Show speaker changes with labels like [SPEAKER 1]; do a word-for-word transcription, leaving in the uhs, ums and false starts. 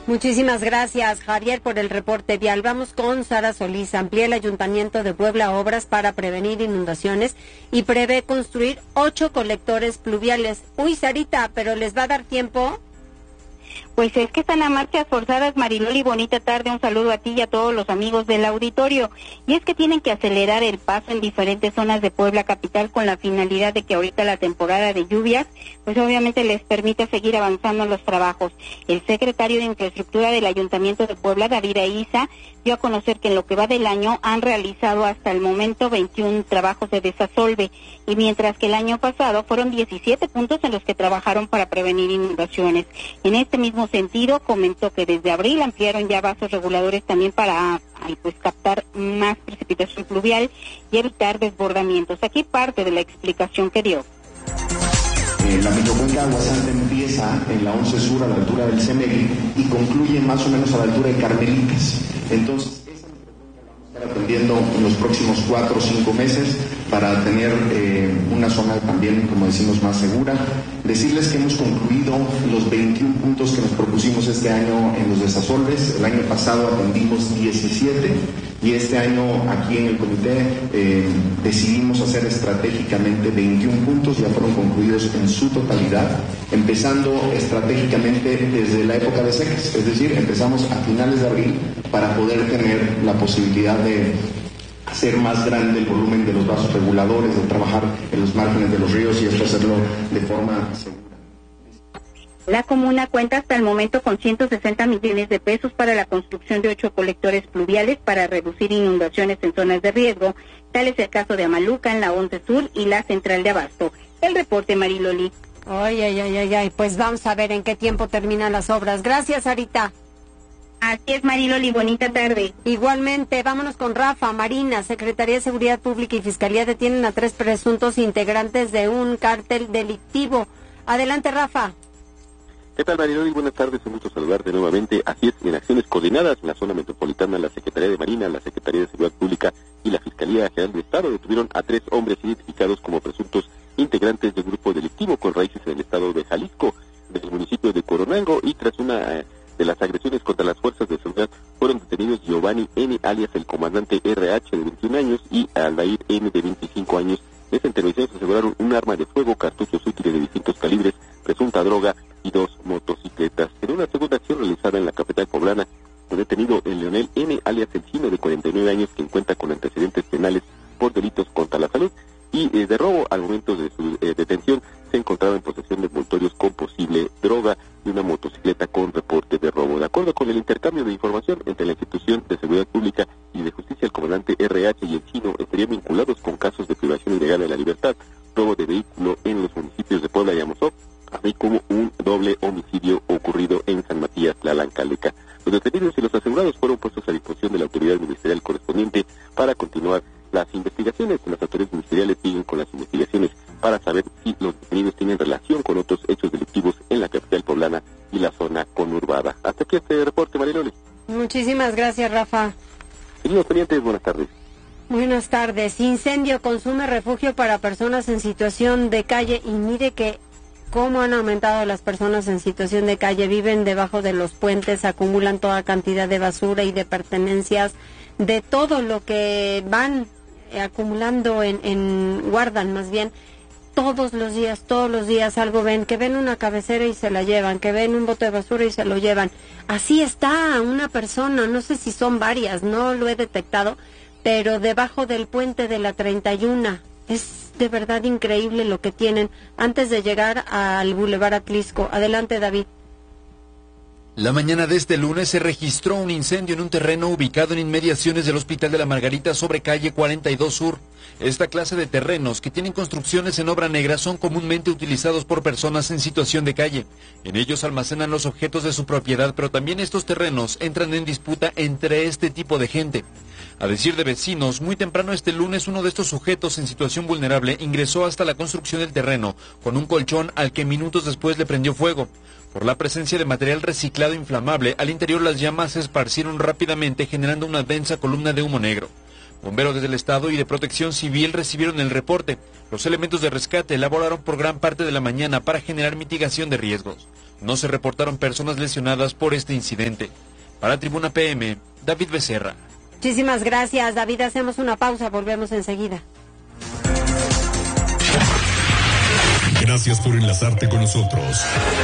[SPEAKER 1] Muchísimas gracias, Javier, por el reporte vial. Vamos con Sara Solís. Amplía el Ayuntamiento de Puebla obras para prevenir inundaciones y prevé construir ocho colectores pluviales. Uy, Sarita, ¿pero les va a dar tiempo?
[SPEAKER 2] Pues es que están a marchas forzadas, Mariloli, bonita tarde, un saludo a ti y a todos los amigos del auditorio. Y es que tienen que acelerar el paso en diferentes zonas de Puebla capital con la finalidad de que ahorita la temporada de lluvias, pues obviamente les permite seguir avanzando en los trabajos. El secretario de Infraestructura del Ayuntamiento de Puebla, David Aiza, dio a conocer que en lo que va del año han realizado hasta el momento veintiún trabajos de desasolve, y mientras que el año pasado fueron diecisiete puntos en los que trabajaron para prevenir inundaciones. En este mismo sentido, comentó que desde abril ampliaron ya vasos reguladores también para ay, pues captar más precipitación pluvial y evitar desbordamientos. Aquí parte de la explicación que dio.
[SPEAKER 3] Eh, la microcuenca Agua Santa empieza en la once Sur a la altura del Cemegui y concluye más o menos a la altura de Carmelitas. Entonces, esa microcuenca la vamos a estar atendiendo en los próximos cuatro o cinco meses para tener eh, una zona también, como decimos, más segura. Decirles que hemos concluido los veintiún puntos que nos propusimos este año en los desasolves. El año pasado atendimos diecisiete y este año aquí en el comité eh, decidimos hacer estratégicamente veintiún puntos, ya fueron concluidos en su totalidad, empezando estratégicamente desde la época de secas, es decir, empezamos a finales de abril para poder tener la posibilidad de hacer más grande el volumen de los vasos reguladores, de trabajar en los márgenes de los ríos y esto hacerlo de forma segura.
[SPEAKER 2] La comuna cuenta hasta el momento con ciento sesenta millones de pesos para la construcción de ocho colectores pluviales para reducir inundaciones en zonas de riesgo. Tal es el caso de Amaluca en la once Sur y la Central de Abasto. El reporte, Mariloli.
[SPEAKER 1] Ay, ay, ay, ay, ay, pues vamos a ver en qué tiempo terminan las obras. Gracias, Sarita.
[SPEAKER 2] Así es, Mariloli, bonita tarde.
[SPEAKER 1] Igualmente, vámonos con Rafa. Marina, Secretaría de Seguridad Pública y Fiscalía detienen a tres presuntos integrantes de un cártel delictivo. Adelante, Rafa.
[SPEAKER 4] ¿Qué tal, Mariloli? Buenas tardes, un gusto saludarte nuevamente. Así es, en acciones coordinadas en la zona metropolitana, la Secretaría de Marina, la Secretaría de Seguridad Pública y la Fiscalía General del Estado detuvieron a tres hombres identificados como presuntos integrantes del grupo delictivo con raíces en el estado de Jalisco, del municipio de Coronango, y tras una eh, de las agresiones contra las fuerzas de seguridad fueron detenidos Giovanni N., alias el comandante R H, de veintiún años, y Aldair M., de veinticinco años. De esta intervención se aseguraron un arma de fuego, cartuchos útiles de distintos calibres, presunta droga y dos motocicletas. En una segunda acción realizada en la capital poblana, fue detenido el Leonel N., alias el Chino, de cuarenta y nueve años, quien cuenta con antecedentes penales por delitos contra la salud, y eh, de robo. Al momento de su eh, detención se encontraba en posesión de envoltorios con posible droga y una motocicleta con reporte de robo. De acuerdo con el intercambio de información entre la Institución de Seguridad Pública y de Justicia, el comandante R H y el Chino estarían vinculados con casos de privación ilegal de la libertad, robo de vehículo en los municipios de Puebla y Amozoc, así como un doble homicidio ocurrido en San Matías, Tlalancaleca. Los detenidos y los asegurados fueron puestos a disposición de la autoridad ministerial correspondiente para continuar las investigaciones. Las autoridades ministeriales siguen con las investigaciones para saber si los detenidos tienen relación con otros hechos delictivos en la capital poblana y la zona conurbada. Hasta aquí este reporte, Mariloli.
[SPEAKER 1] Muchísimas gracias, Rafa.
[SPEAKER 4] Seguimos pendientes, buenas tardes.
[SPEAKER 1] Buenas tardes. Incendio consume refugio para personas en situación de calle, y mire que cómo han aumentado las personas en situación de calle. Viven debajo de los puentes, acumulan toda cantidad de basura y de pertenencias, de todo lo que van acumulando en, en guardan más bien todos los días, todos los días algo ven, que ven una cabecera y se la llevan, que ven un bote de basura y se lo llevan. Así está una persona, no sé si son varias, no lo he detectado, pero debajo del puente de la treinta y uno. Es de verdad increíble lo que tienen antes de llegar al Boulevard Atlisco. Adelante, David.
[SPEAKER 5] La mañana de este lunes se registró un incendio en un terreno ubicado en inmediaciones del Hospital de la Margarita sobre calle cuarenta y dos Sur. Esta clase de terrenos que tienen construcciones en obra negra son comúnmente utilizados por personas en situación de calle. En ellos almacenan los objetos de su propiedad, pero también estos terrenos entran en disputa entre este tipo de gente. A decir de vecinos, muy temprano este lunes uno de estos sujetos en situación vulnerable ingresó hasta la construcción del terreno con un colchón al que minutos después le prendió fuego. Por la presencia de material reciclado inflamable, al interior las llamas se esparcieron rápidamente generando una densa columna de humo negro. Bomberos del Estado y de Protección Civil recibieron el reporte. Los elementos de rescate elaboraron por gran parte de la mañana para generar mitigación de riesgos. No se reportaron personas lesionadas por este incidente. Para Tribuna P M, David Becerra.
[SPEAKER 1] Muchísimas gracias, David. Hacemos una pausa, volvemos enseguida.
[SPEAKER 6] Gracias por enlazarte con nosotros.